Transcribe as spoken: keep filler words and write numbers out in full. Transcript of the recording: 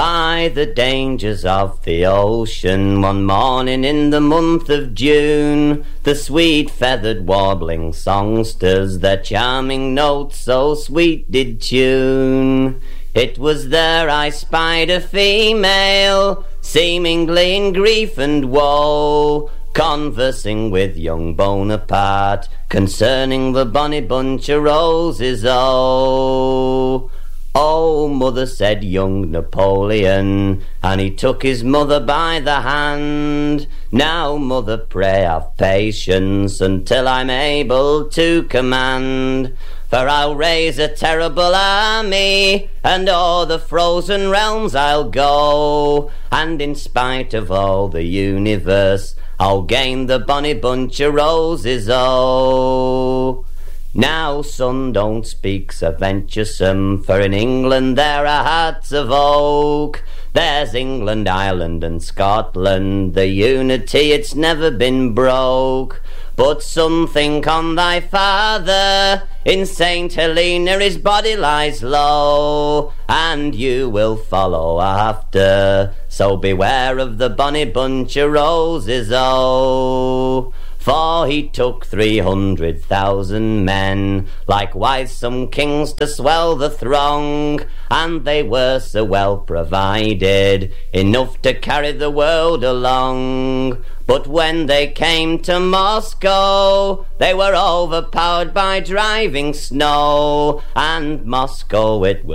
by the dangers of the ocean. One morning in the month of June, the sweet feathered warbling songsters their charming notes so sweet did tune. It was there I spied a female, seemingly in grief and woe, conversing with young Bonaparte concerning the bonny bunch of roses, oh. Oh, mother, said young Napoleon, and he took his mother by the hand. Now, mother, pray have patience until I'm able to command. For I'll raise a terrible army, and o'er the frozen realms I'll go, and in spite of all the universe, I'll gain the bonny bunch of roses, oh. Now, son, don't speak so venturesome, for in England there are hearts of oak. There's England, Ireland and Scotland, the unity it's never been broke. But some think on thy father, in Saint Helena his body lies low, and you will follow after, so beware of the bonny bunch of roses, oh. For he took three hundred thousand men, likewise some kings to swell the throng, and they were so well provided, enough to carry the world along. But when they came to Moscow, they were overpowered by driving snow, and Moscow it was